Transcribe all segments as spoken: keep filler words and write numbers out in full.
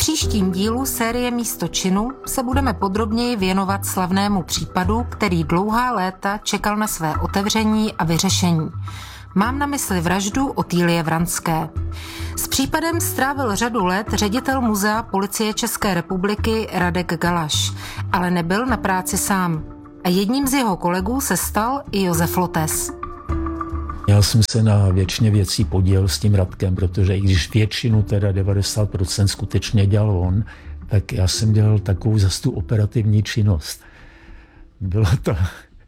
příštím dílu série Místo činu se budeme podrobněji věnovat slavnému případu, který dlouhá léta čekal na své otevření a vyřešení. Mám na mysli vraždu Otýlie Vranské. S případem strávil řadu let ředitel Muzea Policie České republiky Radek Galaš, ale nebyl na práci sám. A jedním z jeho kolegů se stal i Josef Lotes. Já jsem se na většině věcí podílel s tím Radkem, protože i když většinu, teda devadesát procent skutečně dělal on, tak já jsem dělal takovou zas tu operativní činnost. Bylo to,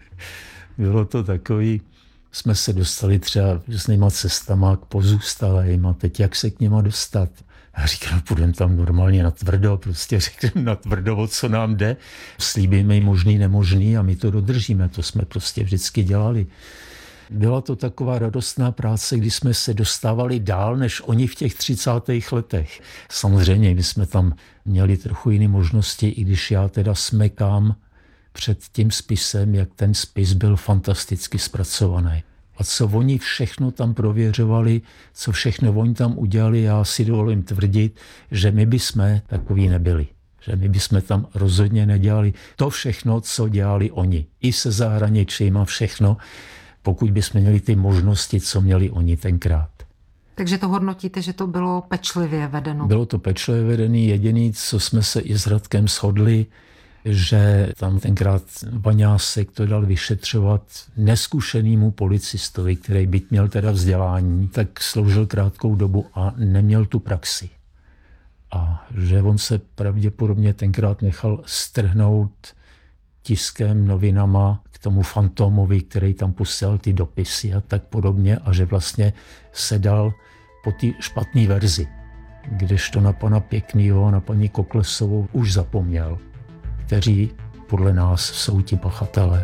bylo to takový, jsme se dostali třeba různýma cestama k pozůstalým a teď jak se k něma dostat. Já říkám, půjdeme tam normálně na tvrdo, prostě řekneme na tvrdo, o co nám jde. Slíbíme jim možný, nemožný a my to dodržíme. To jsme prostě vždycky dělali. Byla to taková radostná práce, kdy jsme se dostávali dál, než oni v těch třicátých letech. Samozřejmě, my jsme tam měli trochu jiné možnosti, i když já teda smekám před tím spisem, jak ten spis byl fantasticky zpracovaný. A co oni všechno tam prověřovali, co všechno oni tam udělali, já si dovolím tvrdit, že my bychom takový nebyli. Že my bychom tam rozhodně nedělali to všechno, co dělali oni. I se zahraničím a všechno, pokud bychom měli ty možnosti, co měli oni tenkrát. Takže to hodnotíte, že to bylo pečlivě vedeno? Bylo to pečlivě vedený. Jediný, co jsme se i s Radkem shodli, že tam tenkrát Vaňásek to dal vyšetřovat neskušenýmu policistovi, který byť měl teda vzdělání, tak sloužil krátkou dobu a neměl tu praxi. A že on se pravděpodobně tenkrát nechal strhnout tiskem, novinama k tomu Fantomovi, který tam posílal ty dopisy a tak podobně a že vlastně se dal po té špatné verzi, kdežto na pana Pěknýho a na paní Koklesovou už zapomněl, kteří podle nás jsou ti pachatelé.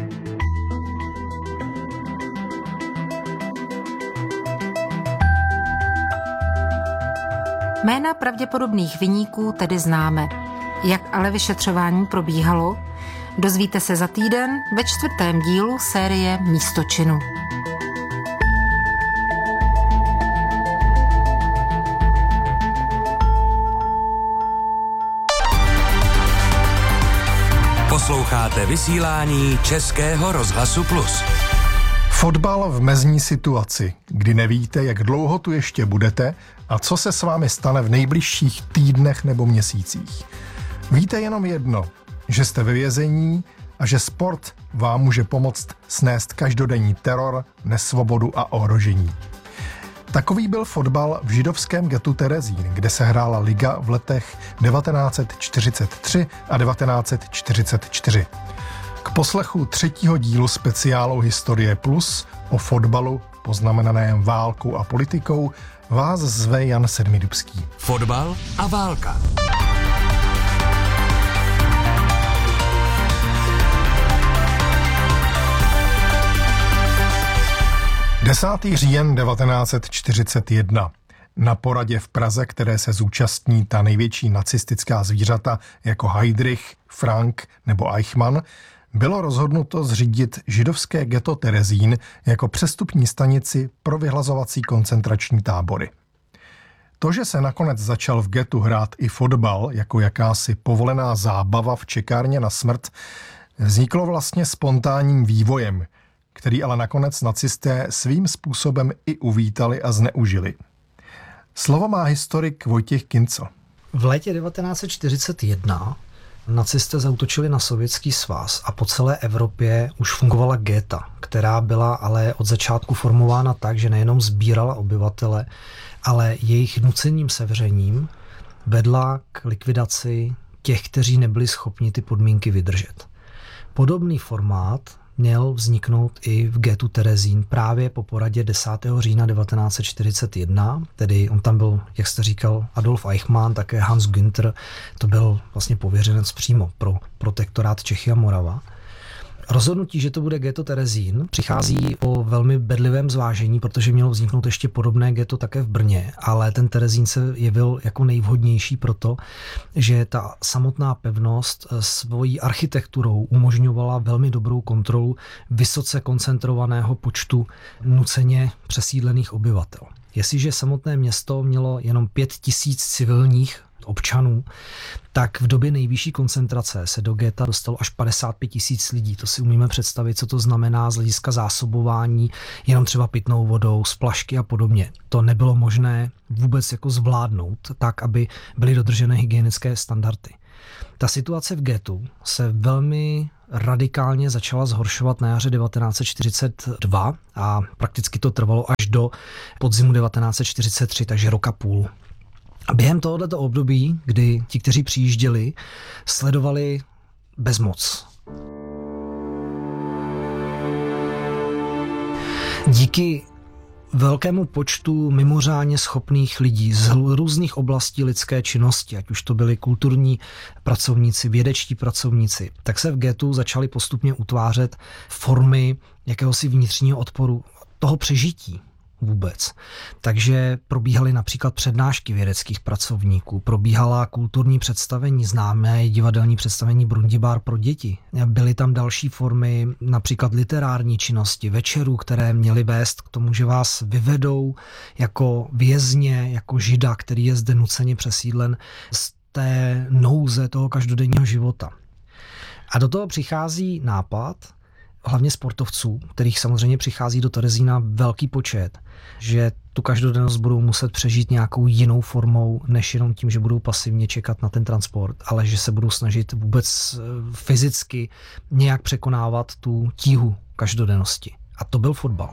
Jména pravděpodobných viníků tedy známe. Jak ale vyšetřování probíhalo, dozvíte se za týden ve čtvrtém dílu série Místo činu. Posloucháte vysílání Českého rozhlasu Plus. Fotbal v mezní situaci, kdy nevíte, jak dlouho tu ještě budete a co se s vámi stane v nejbližších týdnech nebo měsících. Víte jenom jedno, že jste ve vězení a že sport vám může pomoct snést každodenní teror, nesvobodu a ohrožení. Takový byl fotbal v židovském getu Terezín, kde se hrála liga v letech devatenáct set čtyřicet tři a devatenáct set čtyřicet čtyři. K poslechu třetího dílu speciálu Historie Plus o fotbalu poznamenaném válkou a politikou vás zve Jan Sedmidubský. Fotbal a válka. desátý říjen devatenáct set čtyřicet jedna. Na poradě v Praze, které se zúčastní ta největší nacistická zvířata jako Heydrich, Frank nebo Eichmann, bylo rozhodnuto zřídit židovské ghetto Terezín jako přestupní stanici pro vyhlazovací koncentrační tábory. To, že se nakonec začal v ghettu hrát i fotbal jako jakási povolená zábava v čekárně na smrt, vzniklo vlastně spontánním vývojem, který ale nakonec nacisté svým způsobem i uvítali a zneužili. Slovo má historik Vojtěch Kincl. V létě devatenáct set čtyřicet jedna nacisté zaútočili na Sovětský svaz a po celé Evropě už fungovala géta, která byla ale od začátku formována tak, že nejenom sbírala obyvatele, ale jejich nucením sevřením vedla k likvidaci těch, kteří nebyli schopni ty podmínky vydržet. Podobný formát měl vzniknout i v ghettu Terezín právě po poradě desátého října devatenáct set čtyřicet jedna, tedy on tam byl, jak jste říkal, Adolf Eichmann, také Hans Günther, to byl vlastně pověřenec přímo pro protektorát Čechy a Morava. Rozhodnutí, že to bude ghetto Terezín, přichází o velmi bedlivém zvážení, protože mělo vzniknout ještě podobné ghetto také v Brně, ale ten Terezín se jevil jako nejvhodnější proto, že ta samotná pevnost svojí architekturou umožňovala velmi dobrou kontrolu vysoce koncentrovaného počtu nuceně přesídlených obyvatel. Jestliže samotné město mělo jenom pět tisíc civilních občanů, tak v době nejvyšší koncentrace se do geta dostalo až padesát pět tisíc lidí. To si umíme představit, co to znamená z hlediska zásobování jenom třeba pitnou vodou, splašky a podobně. To nebylo možné vůbec jako zvládnout tak, aby byly dodržené hygienické standardy. Ta situace v getu se velmi radikálně začala zhoršovat na jaře devatenáct set čtyřicet dva a prakticky to trvalo až do podzimu devatenáct set čtyřicet tři, takže roka půl. A během tohoto období, kdy ti, kteří přijížděli, sledovali bezmoc. Díky velkému počtu mimořádně schopných lidí z různých oblastí lidské činnosti, ať už to byli kulturní pracovníci, vědečtí pracovníci, tak se v getu začaly postupně utvářet formy jakéhosi vnitřního odporu, toho přežití vůbec. Takže probíhaly například přednášky vědeckých pracovníků, probíhala kulturní představení, známé divadelní představení Brundibár pro děti. Byly tam další formy, například literární činnosti, večerů, které měly vést k tomu, že vás vyvedou jako vězně, jako žida, který je zde nuceně přesídlen z té nouze toho každodenního života. A do toho přichází nápad, hlavně sportovců, kterých samozřejmě přichází do Terezína velký počet, že tu každodennost budou muset přežít nějakou jinou formou, než jenom tím, že budou pasivně čekat na ten transport, ale že se budou snažit vůbec fyzicky nějak překonávat tu tíhu každodennosti. A to byl fotbal.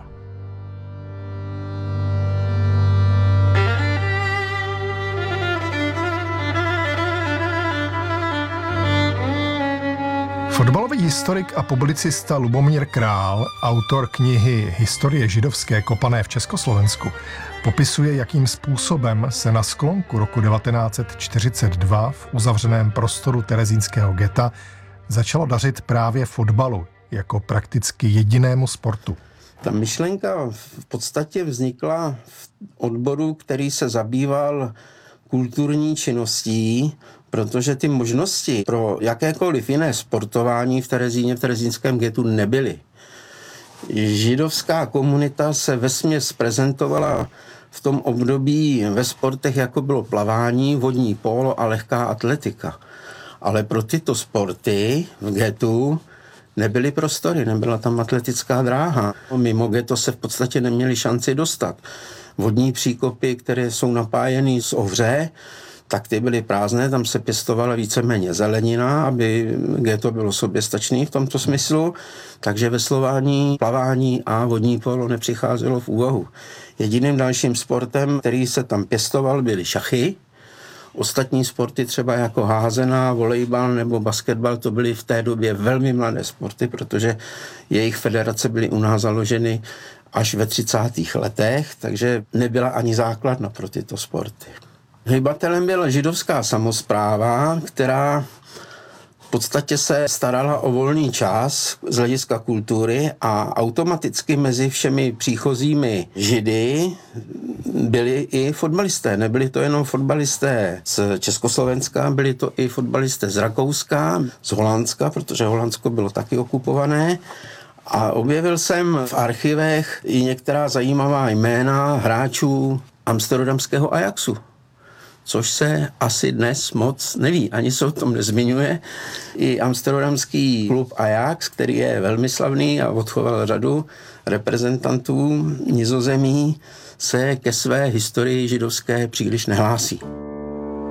Fotbalový historik a publicista Lubomír Král, autor knihy Historie židovské kopané v Československu, popisuje, jakým způsobem se na sklonku roku devatenáct set čtyřicet dva v uzavřeném prostoru terezínského geta začalo dařit právě fotbalu jako prakticky jedinému sportu. Ta myšlenka v podstatě vznikla v odboru, který se zabýval kulturní činností, protože ty možnosti pro jakékoliv jiné sportování v Terezíně, v terezínském getu nebyly. Židovská komunita se vesměs prezentovala v tom období ve sportech, jako bylo plavání, vodní pólo a lehká atletika. Ale pro tyto sporty v getu nebyly prostory, nebyla tam atletická dráha. Mimo geto se v podstatě neměli šanci dostat. Vodní příkopy, které jsou napájeny z Ohře, tak ty byly prázdné, tam se pěstovala víceméně zelenina, aby geto bylo soběstačný v tomto smyslu, takže veslování, plavání a vodní polo nepřicházelo v úvahu. Jediným dalším sportem, který se tam pěstoval, byly šachy. Ostatní sporty, třeba jako házená, volejbal nebo basketbal, to byly v té době velmi mladé sporty, protože jejich federace byly u nás založeny až ve třicátých letech, takže nebyla ani základna pro tyto sporty. Hybatelem byla židovská samospráva, která v podstatě se starala o volný čas z hlediska kultury a automaticky mezi všemi příchozími židy byli i fotbalisté. Nebyli to jenom fotbalisté z Československa, byli to i fotbalisté z Rakouska, z Holandska, protože Holandsko bylo taky okupované. A objevil jsem v archivech i některá zajímavá jména hráčů amsterdamského Ajaxu, což se asi dnes moc neví, ani se o tom nezmiňuje. I amsterdamský klub Ajax, který je velmi slavný a odchoval řadu reprezentantů Nizozemí, se ke své historii židovské příliš nehlásí.